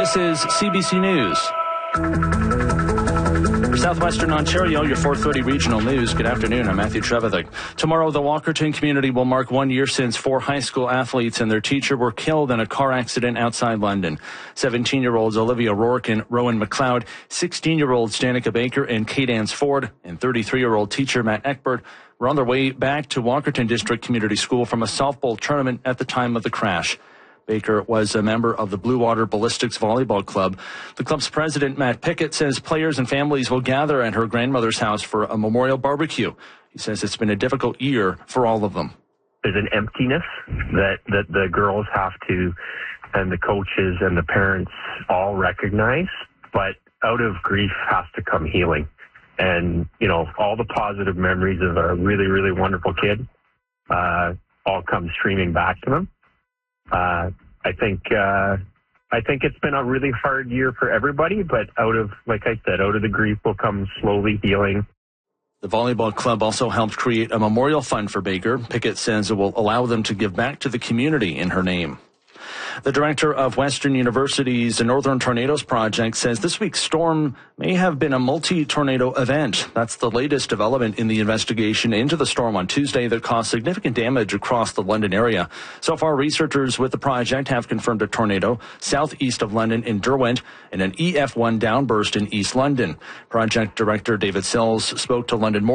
This is CBC News. For Southwestern Ontario, your 4:30 regional news. Good afternoon. I'm Matthew Trevithick. Tomorrow, the Walkerton community will mark 1 year since 4 high school athletes and their teacher were killed in a car accident outside London. 17-year-olds Olivia Rourke and Rowan McLeod, 16-year-olds Danica Baker and Kate Ann Ford, and 33-year-old teacher Matt Eckbert were on their way back to Walkerton District Community School from a softball tournament at the time of the crash. Baker was a member of the Blue Water Ballistics Volleyball Club. The club's president, Matt Pickett, says players and families will gather at her grandmother's house for a memorial barbecue. He says it's been a difficult year for all of them. There's an emptiness that the girls have to, and the coaches and the parents all recognize, but out of grief has to come healing. And, you know, all the positive memories of a really, really wonderful kid all come streaming back to them. I think it's been a really hard year for everybody, but like I said, out of the grief will come slowly healing. The volleyball club also helped create a memorial fund for Baker. Pickett says it will allow them to give back to the community in her name. The director of Western University's Northern Tornadoes Project says this week's storm may have been a multi-tornado event. That's the latest development in the investigation into the storm on Tuesday that caused significant damage across the London area. So far, researchers with the project have confirmed a tornado southeast of London in Derwent and an EF1 downburst in East London. Project director David Sills spoke to London Morning